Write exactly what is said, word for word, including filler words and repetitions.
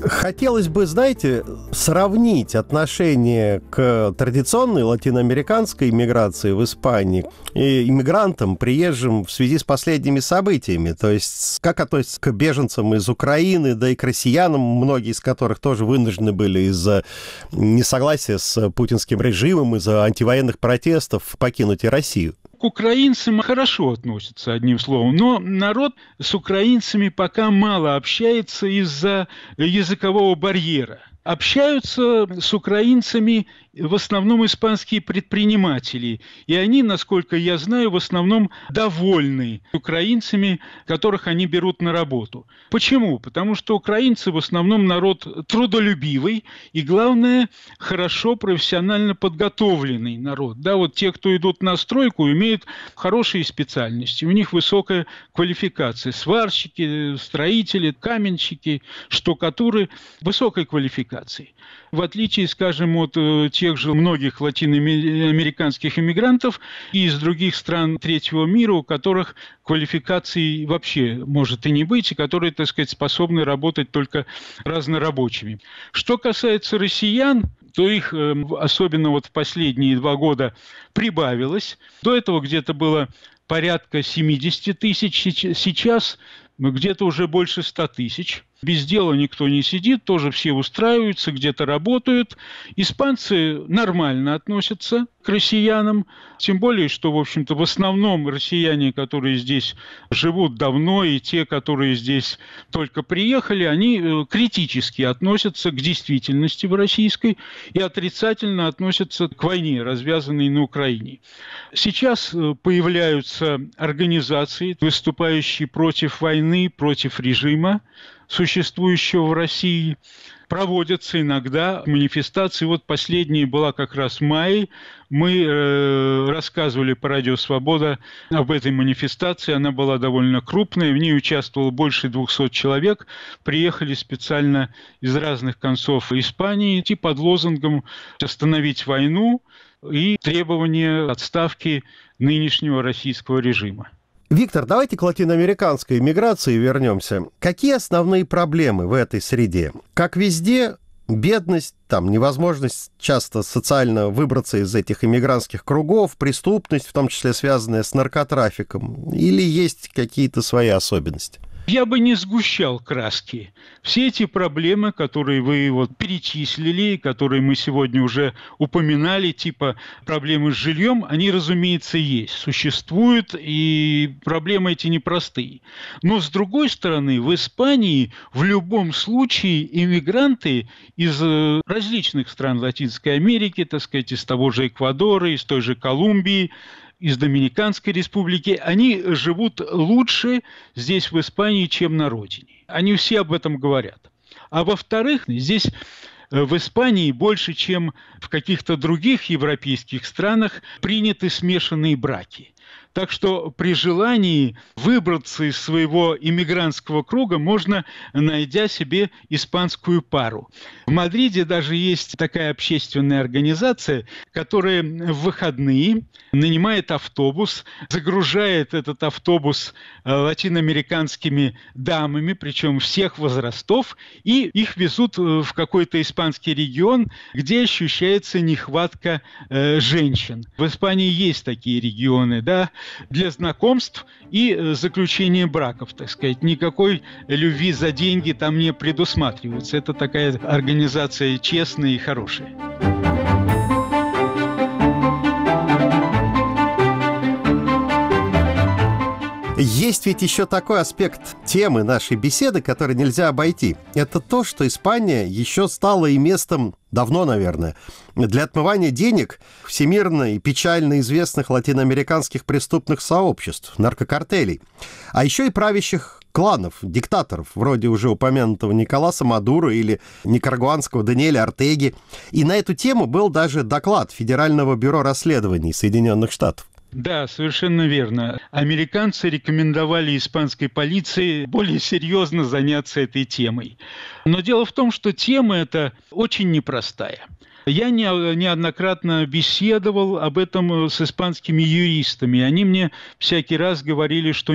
Хотелось бы, знаете, сравнить отношение к традиционной латиноамериканской иммиграции в Испании и иммигрантам, приезжим в связи с последними событиями. То есть как относятся к беженцам из Украины, да и к россиянам, многие из которых тоже вынуждены были из-за несогласия с путинским режимом, из-за антивоенных протестов покинуть и Россию. К украинцам хорошо относятся, одним словом, но народ с украинцами пока мало общается из-за языкового барьера. Общаются с украинцами в основном испанские предприниматели, и они, насколько я знаю, в основном довольны украинцами, которых они берут на работу. Почему? Потому что украинцы в основном народ трудолюбивый и, главное, хорошо профессионально подготовленный народ. Да, вот те, кто идут на стройку, имеют хорошие специальности, у них высокая квалификация. Сварщики, строители, каменщики, штукатуры высокой квалификации. В отличие, скажем, от тех же многих латиноамериканских иммигрантов и из других стран третьего мира, у которых квалификации вообще может и не быть, и которые, так сказать, способны работать только разнорабочими. Что касается россиян, то их, особенно вот в последние два года, прибавилось. До этого где-то было порядка семьдесят тысяч, сейчас где-то уже больше ста тысяч. Без дела никто не сидит, тоже все устраиваются, где-то работают. Испанцы нормально относятся к россиянам, тем более, что, в общем-то, в основном россияне, которые здесь живут давно, и те, которые здесь только приехали, они критически относятся к действительности в российской и отрицательно относятся к войне, развязанной на Украине. Сейчас появляются организации, выступающие против войны, против режима, существующего в России. Проводятся иногда манифестации. Вот последняя была как раз в мае. Мы э, рассказывали по радио «Свобода» об этой манифестации. Она была довольно крупная. В ней участвовало больше двухсот человек. Приехали специально из разных концов Испании и под лозунгом «Остановить войну» и требование отставки нынешнего российского режима. Виктор, давайте к латиноамериканской иммиграции вернемся. Какие основные проблемы в этой среде? Как везде, бедность, там, невозможность часто социально выбраться из этих иммигрантских кругов, преступность, в том числе связанная с наркотрафиком, или есть какие-то свои особенности? Я бы не сгущал краски. Все эти проблемы, которые вы вот перечислили, которые мы сегодня уже упоминали, типа проблемы с жильем, они, разумеется, есть, существуют, и проблемы эти непростые. Но, с другой стороны, в Испании в любом случае иммигранты из различных стран Латинской Америки, так сказать, из того же Эквадора, из той же Колумбии, из Доминиканской республики, они живут лучше здесь, в Испании, чем на родине. Они все об этом говорят. А во-вторых, здесь в Испании больше, чем в каких-то других европейских странах, приняты смешанные браки. Так что при желании выбраться из своего иммигрантского круга можно, найдя себе испанскую пару. В Мадриде даже есть такая общественная организация, которая в выходные нанимает автобус, загружает этот автобус латиноамериканскими дамами, причем всех возрастов, и их везут в какой-то испанский регион, где ощущается нехватка э, женщин. В Испании есть такие регионы, да, для знакомств и заключения браков, так сказать. Никакой любви за деньги там не предусматривается. Это такая организация честная и хорошая. Есть ведь еще такой аспект темы нашей беседы, который нельзя обойти. Это то, что Испания еще стала и местом, давно, наверное, для отмывания денег всемирно и печально известных латиноамериканских преступных сообществ, наркокартелей, а еще и правящих кланов, диктаторов, вроде уже упомянутого Николаса Мадуро или никарагуанского Даниэля Ортеги. И на эту тему был даже доклад Федерального бюро расследований Соединенных Штатов. Да, совершенно верно. Американцы рекомендовали испанской полиции более серьезно заняться этой темой. Но дело в том, что тема эта очень непростая. Я неоднократно беседовал об этом с испанскими юристами. Они мне всякий раз говорили, что